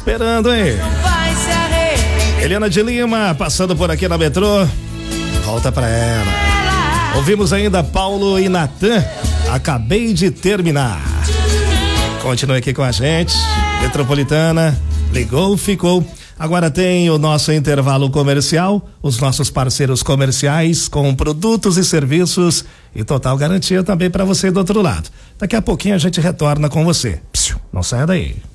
esperando, hein? Helena de Lima, passando por aqui na metrô. Volta pra ela. Ouvimos ainda Paulo e Natan. Acabei de terminar. Continue aqui com a gente. Metropolitana, ligou, ficou. Agora tem o nosso intervalo comercial, os nossos parceiros comerciais com produtos e serviços e total garantia também para você do outro lado. Daqui a pouquinho a gente retorna com você. Não saia daí.